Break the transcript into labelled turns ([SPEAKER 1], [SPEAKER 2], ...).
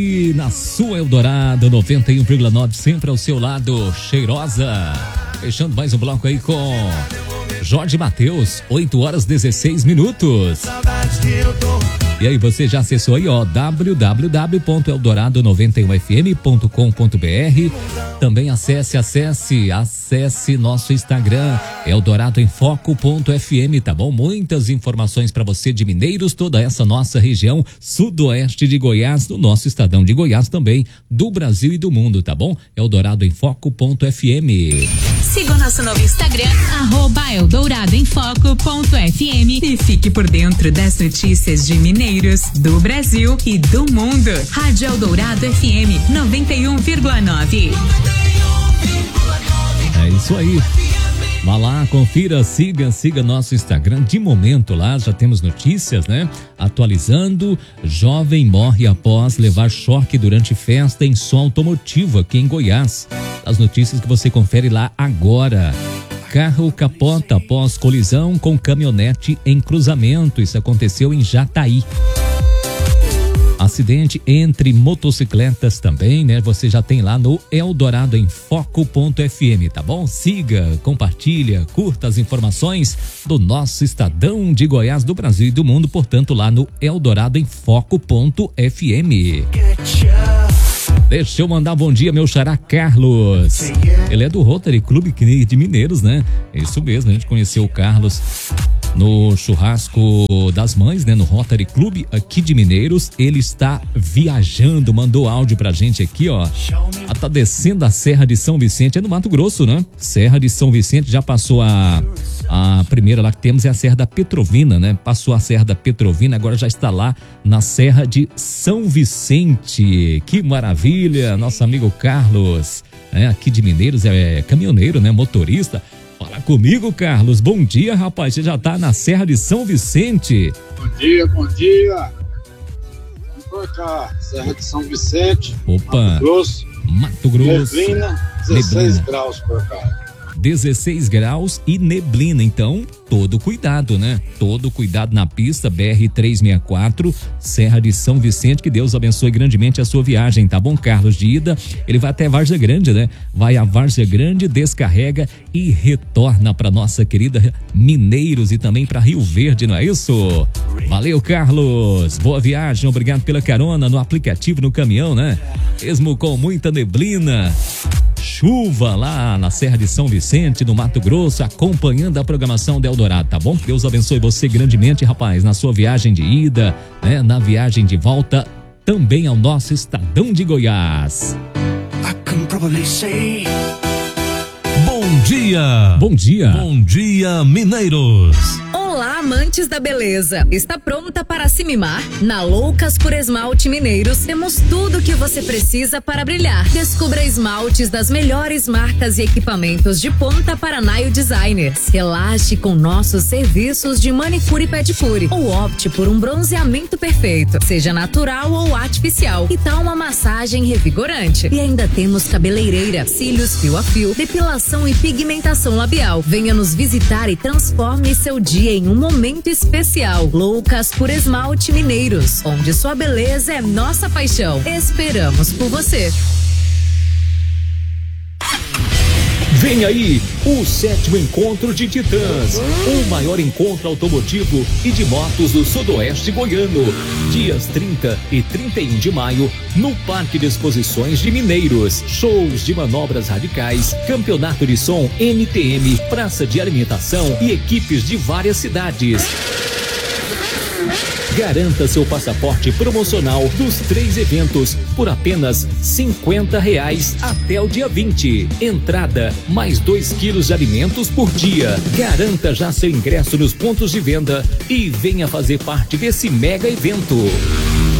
[SPEAKER 1] E na sua Eldorado 91,9, sempre ao seu lado, cheirosa. Fechando mais um bloco aí com Jorge Mateus, 8h16. E aí, você já acessou aí, ó, www.eldorado91fm.com.br. Também acesse nosso Instagram, eldoradoemfoco.fm, tá bom? Muitas informações para você de Mineiros, toda essa nossa região sudoeste de Goiás, do nosso estadão de Goiás também, do Brasil e do mundo, tá bom? eldoradoemfoco.fm.
[SPEAKER 2] Siga o nosso novo Instagram, @eldoradoemfoco.fm, e fique por dentro das notícias de Mineiros, do Brasil e do mundo. Rádio Eldorado FM 91,9.
[SPEAKER 1] É isso aí. Vá lá, confira, siga nosso Instagram. De momento lá já temos notícias, né? Atualizando, jovem morre após levar choque durante festa em som automotivo aqui em Goiás. As notícias que você confere lá agora. Carro capota após colisão com caminhonete em cruzamento. Isso aconteceu em Jataí. Acidente entre motocicletas também, né? Você já tem lá no eldoradoemfoco.fm, tá bom? Siga, compartilha, curta as informações do nosso estadão de Goiás, do Brasil e do mundo, portanto, lá no eldoradoemfoco.fm. Deixa eu mandar bom dia, meu xará Carlos. Ele é do Rotary Clube de Mineiros, né? Isso mesmo, a gente conheceu o Carlos no churrasco das mães, né? No Rotary Clube aqui de Mineiros. Ele está viajando, mandou áudio pra gente aqui, ó. Tá descendo a Serra de São Vicente, é no Mato Grosso, né? Serra de São Vicente, já passou a primeira lá que temos é a Serra da Petrovina, né? Passou a Serra da Petrovina, agora já está lá na Serra de São Vicente. Que maravilha, nosso amigo Carlos, né? Aqui de Mineiros, é caminhoneiro, né? Motorista. Fala comigo, Carlos. Bom dia, rapaz. Você já tá na Serra de São Vicente.
[SPEAKER 3] Bom dia. Vamos por cá, Serra de São Vicente.
[SPEAKER 1] Opa. Mato Grosso.
[SPEAKER 3] Neblina, 16 graus por cá.
[SPEAKER 1] 16 graus e neblina, então todo cuidado, né? Todo cuidado na pista, BR-364, Serra de São Vicente, que Deus abençoe grandemente a sua viagem, tá bom? Carlos de ida, ele vai até Várzea Grande, né? Vai a Várzea Grande, descarrega e retorna para nossa querida Mineiros e também para Rio Verde, não é isso? Valeu, Carlos, boa viagem, obrigado pela carona no aplicativo, no caminhão, né? Mesmo com muita neblina, chuva lá na Serra de São Vicente, no Mato Grosso, acompanhando a programação da Eldorado, tá bom? Deus abençoe você grandemente, rapaz, na sua viagem de ida, né? Na viagem de volta, também ao nosso estadão de Goiás.
[SPEAKER 4] Bom dia, Mineiros.
[SPEAKER 2] Olá, amantes da beleza. Está pronta para se mimar? Na Loucas por Esmalte Mineiros temos tudo o que você precisa para brilhar. Descubra esmaltes das melhores marcas e equipamentos de ponta para nail designers. Relaxe com nossos serviços de manicure e pedicure, ou opte por um bronzeamento perfeito, seja natural ou artificial. E tal uma massagem revigorante. E ainda temos cabeleireira, cílios fio a fio, depilação e pigmentação labial. Venha nos visitar e transforme seu dia em um momento especial. Loucas por Esmalte Mineiros, onde sua beleza é nossa paixão. Esperamos por você.
[SPEAKER 1] Vem aí o 7º Encontro de Titãs, o maior encontro automotivo e de motos do sudoeste goiano. Dias 30 e 31 de maio, no Parque de Exposições de Mineiros. Shows de manobras radicais, campeonato de som NTM, praça de alimentação e equipes de várias cidades. Garanta seu passaporte promocional dos 3 eventos por apenas R$50 até o dia 20. Entrada mais 2 quilos de alimentos por dia. Garanta já seu ingresso nos pontos de venda e venha fazer parte desse mega evento.